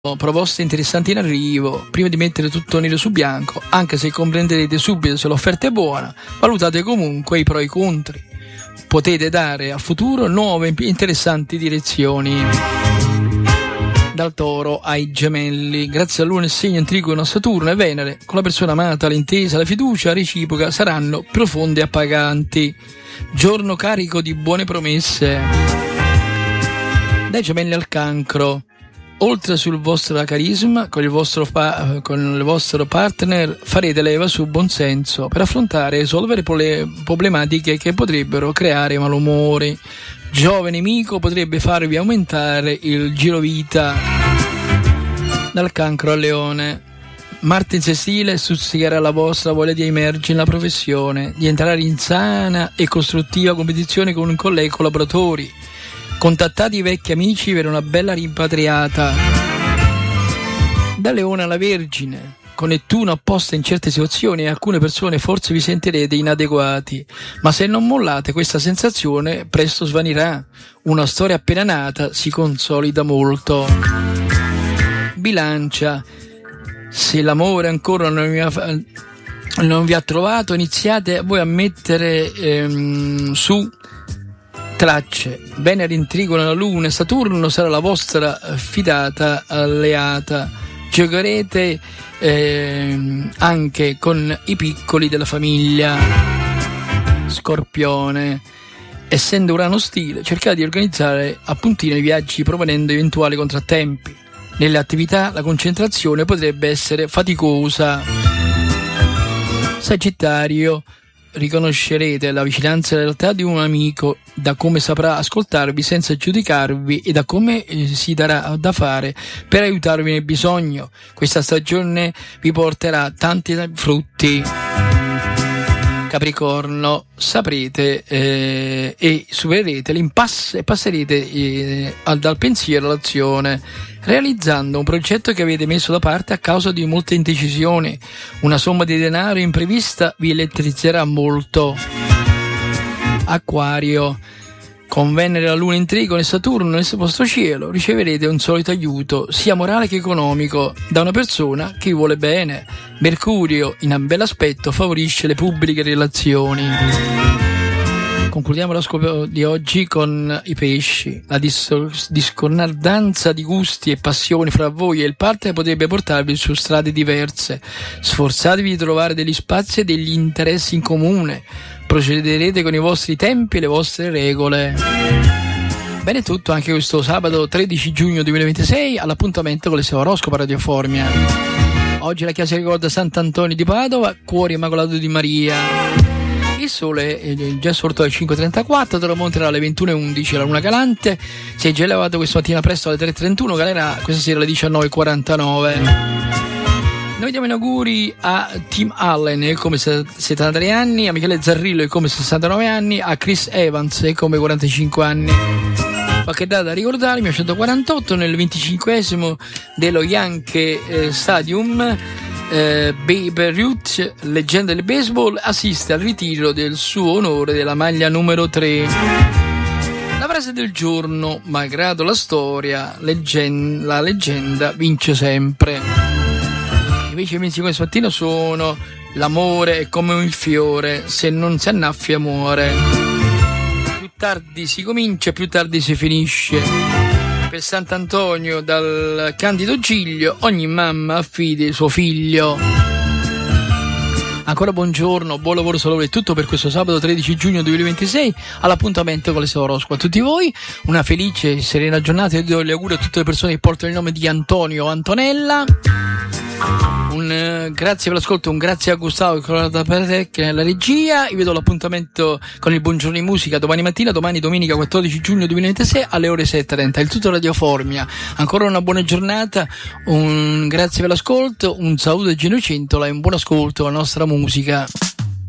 proposte interessanti in arrivo. Prima di mettere tutto nero su bianco, anche se comprenderete subito se l'offerta è buona, valutate comunque i pro e i contro. Potete dare al futuro nuove e interessanti direzioni. Dal Toro ai Gemelli, grazie a Luna, il segno in trigono Saturno e Venere, con la persona amata l'intesa, la fiducia reciproca saranno profonde e appaganti. Giorno carico di buone promesse. Dai Gemelli al Cancro, oltre sul vostro carisma, con il vostro partner farete leva sul buonsenso per affrontare e risolvere problematiche che potrebbero creare malumori. Giove nemico potrebbe farvi aumentare il girovita. Dal Cancro al Leone, Marte in sestile stuzzicherà la vostra voglia di emergere nella professione, di entrare in sana e costruttiva competizione con colleghi e collaboratori. Contattate i vecchi amici per una bella rimpatriata. Da Leone alla Vergine, con Nettuno apposta in certe situazioni e alcune persone forse vi sentirete inadeguati, ma se non mollate questa sensazione presto svanirà. Una storia appena nata si consolida molto. Bilancia, se l'amore ancora non vi ha trovato, iniziate voi a mettere su tracce. Venere in trigono alla Luna e Saturno sarà la vostra fidata alleata. Giocherete anche con i piccoli della famiglia. Scorpione, essendo Urano ostile, cercate di organizzare appuntino i viaggi proponendo eventuali contrattempi. Nelle attività la concentrazione potrebbe essere faticosa. Sagittario, riconoscerete la vicinanza e la realtà di un amico da come saprà ascoltarvi senza giudicarvi e da come si darà da fare per aiutarvi nel bisogno. Questa stagione vi porterà tanti frutti. Capricorno, saprete e supererete l'impasse e passerete dal pensiero all'azione, realizzando un progetto che avete messo da parte a causa di molte indecisioni. Una somma di denaro imprevista vi elettrizzerà molto. Acquario, con Venere, la Luna in trigono e Saturno nel vostro cielo, riceverete un solito aiuto, sia morale che economico, da una persona che vi vuole bene. Mercurio, in un bel aspetto, favorisce le pubbliche relazioni. Concludiamo l'oroscopo di oggi con i pesci. La discordanza di gusti e passioni fra voi e il partner potrebbe portarvi su strade diverse. Sforzatevi di trovare degli spazi e degli interessi in comune. Procederete con i vostri tempi e le vostre regole. Bene, tutto anche questo sabato 13 giugno 2026 all'appuntamento con le sue oroscopo Radio Formia. Oggi la chiesa ricorda Sant'Antonio di Padova, cuore immacolato di Maria. Il sole è già sorto alle 5.34, tramonterà alle 21.11, la luna calante si è già elevato questa mattina presto alle 3.31, calerà questa sera alle 19.49. Noi diamo gli auguri a Tim Allen, come 73 anni, a Michele Zarrillo, come 69 anni, a Chris Evans, come 45 anni. Qualche data da ricordare: 1948, nel 25esimo dello Yankee Stadium, Babe Ruth, leggenda del baseball, assiste al ritiro del suo onore della maglia numero 3. La frase del giorno: malgrado la storia, la leggenda vince sempre. Invece i mesi di questa mattina sono: l'amore è come un fiore, se non si annaffia muore. Più tardi si comincia, più tardi si finisce. Per Sant'Antonio dal Candido Giglio, ogni mamma affidi suo figlio. Ancora buongiorno, buon lavoro, salute e tutto per questo sabato 13 giugno 2026 all'appuntamento con le sue oroscopo. A tutti voi una felice e serena giornata e do gli auguri a tutte le persone che portano il nome di Antonio o Antonella. Un grazie per l'ascolto, un grazie a Gustavo che nella regia. Io vedo l'appuntamento con il Buongiorno in Musica domani mattina, domani domenica 14 giugno 2026 alle ore 6.30. Il tutto Radio Formia. Ancora una buona giornata, un grazie per l'ascolto, un saluto da Gino Centola e un buon ascolto alla nostra musica.